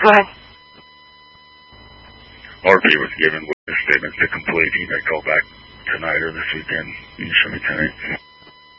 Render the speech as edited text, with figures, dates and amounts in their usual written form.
Go ahead. RP was given witness statements to complete. He may call back tonight or this weekend. You can show me tonight.